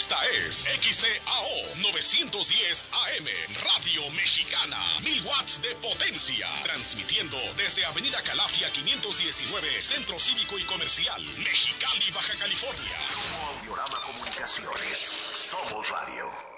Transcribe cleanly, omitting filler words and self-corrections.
Esta es XCAO 910 AM, Radio Mexicana, 1000 watts de potencia, transmitiendo desde Avenida Calafia 519, Centro Cívico y Comercial, Mexicali, Baja California. Grupo Audiorama Comunicaciones, Somos Radio.